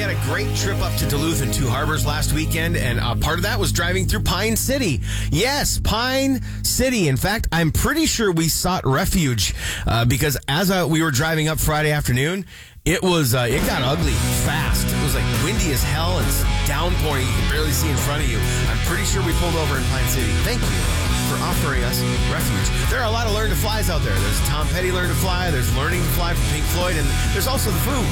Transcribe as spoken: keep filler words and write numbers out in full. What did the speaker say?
had a great trip up to Duluth and Two Harbors last weekend, and uh, part of that was driving through Pine City. Yes, Pine City. In fact, I'm pretty sure we sought refuge uh, because as uh, we were driving up Friday afternoon, it was uh, it got ugly fast. It was like windy as hell and downpouring. You can barely see in front of you. I'm pretty sure we pulled over in Pine City. Thank you for offering us refuge. There are a lot of Learn to Flies out there. There's Tom Petty Learn to Fly. There's Learning to Fly from Pink Floyd. And there's also the food.